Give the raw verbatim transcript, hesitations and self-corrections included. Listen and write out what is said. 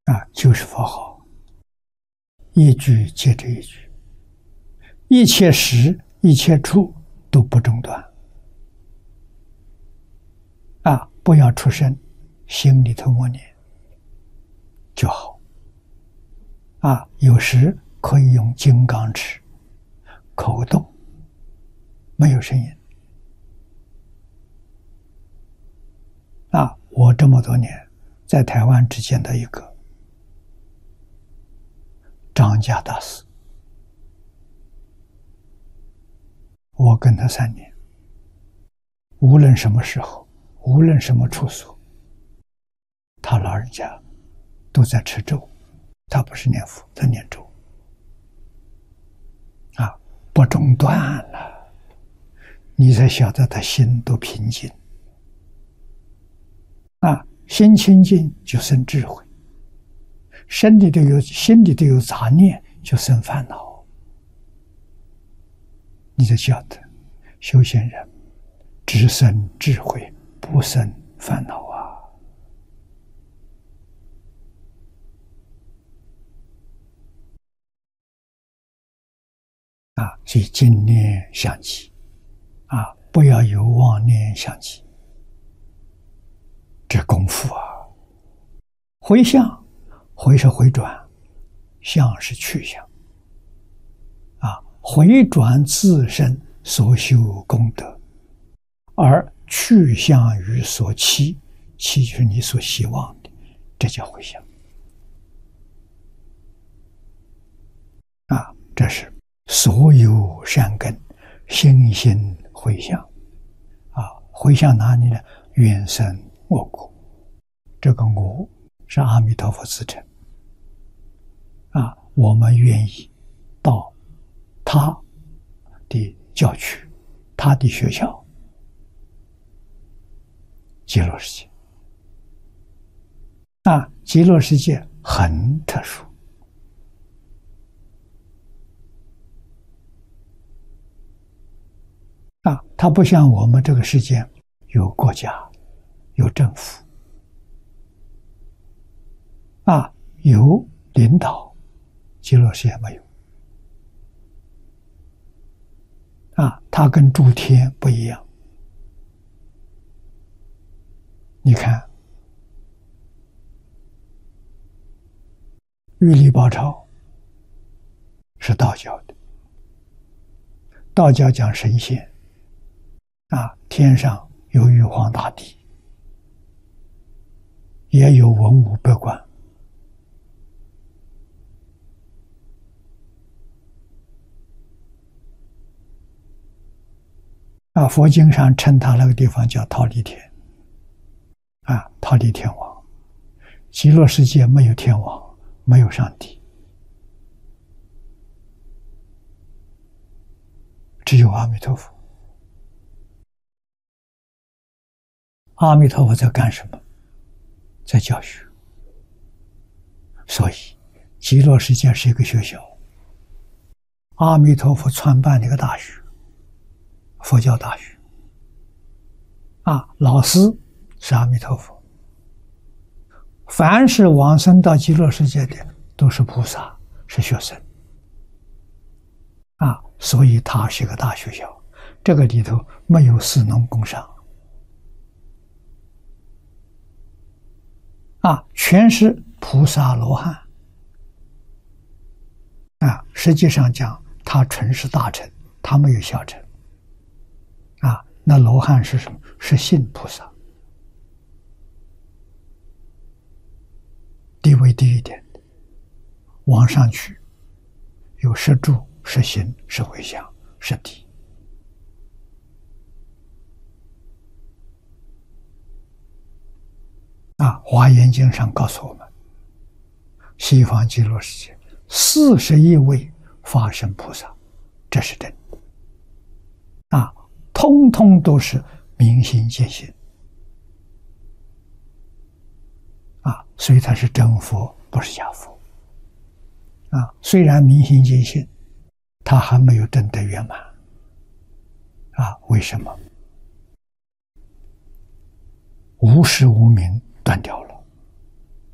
啊，就是佛号，一句接着一句，一切时一切处都不中断。啊，不要出声，心里头默念就好。啊，有时可以用金刚持，口动，没有声音。啊，我这么多年在台湾只见到一个张家大师，我跟他三年，无论什么时候，无论什么处所，他老人家都在持咒，他不是念佛，他念咒，啊，不中断了，你才晓得他心都平静，啊，心清净就生智慧，身里头有心里头有杂念就生烦恼，你就晓得修行人只生智慧，不生烦恼啊！啊，所以净念相继，啊，不要有妄念相继，这功夫啊！回向，回是回转，向是去向，啊，回转自身所修功德，而去向于所期，期就是你所希望的，这叫回向。啊，这是所有善根心心回向。啊，回向哪里呢？愿生我国。这个我是阿弥陀佛自称。啊，我们愿意到他的教区，他的学校，极乐世界。啊，极乐世界很特殊。啊，它不像我们这个世界有国家，有政府，啊，有领导，极乐世界没有。啊，它跟诸天不一样。你看，玉历宝钞是道教的，道教讲神仙。啊，天上有玉皇大帝，也有文武百官。啊，佛经上称他那个地方叫忉利天。啊，忉利天王。极乐世界没有天王，没有上帝，只有阿弥陀佛。阿弥陀佛在干什么？在教学。所以极乐世界是一个学校，阿弥陀佛创办了一个大学，佛教大学。啊，老师是阿弥陀佛。凡是往生到极乐世界的都是菩萨，是学生。啊，所以它是一个大学校，这个里头没有士农工商。啊，全是菩萨罗汉。啊，实际上讲，他纯是大乘，他没有小乘。啊，那罗汉是什么？是信菩萨，地位低一点的，往上去，有十住、十行、十回向、十地。啊，《华严经》上告诉我们，西方极乐世界四十亿位法身菩萨，这是真的。啊，通通都是明心见性。啊，所以他是真佛，不是假佛。啊，虽然明心见性，他还没有真的圆满。啊，为什么？无始无明断掉了。